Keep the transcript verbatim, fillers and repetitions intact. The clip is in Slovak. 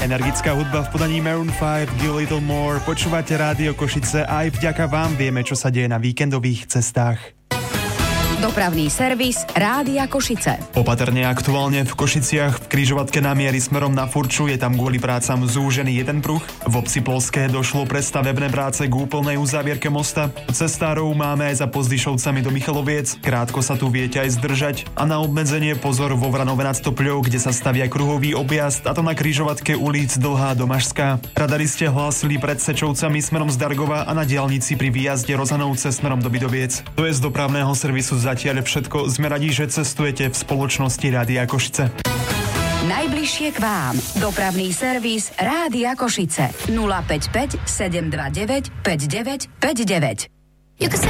Energická hudba v podaní Maroon päť, Give a Little More. Počúvate Rádio Košice, aj vďaka vám vieme, čo sa deje na víkendových cestách. Dopravný servis Rádia Košice. Opatrne aktuálne v Košiciach v križovatke na Miery smerom na Furču je tam kvôli prácam zúžený jeden pruh. V obci Polské došlo pre stavebné práce k úplnej uzávierke mosta. Cestárov máme aj za Pozdyšovcami do Michaloviec. Krátko sa tu viete aj zdržať. A na obmedzenie pozor vo Vranove nad Stopľou, kde sa stavia kruhový objazd, a to na križovatke ulic Dlhá Domažská. Radari ste hlásili pred Sečovcami smerom z Dargova a na diaľnici pri výjazde Rozanovce smerom do Bidoviec. To je z dopravného servisu zatiaľ všetko. Sme radi, že cestujete v spoločnosti Rádia Košice. Najbližšie k vám. Dopravný servis Rádia Košice. nula päť päť sedem dva deväť päť deväť päť deväť.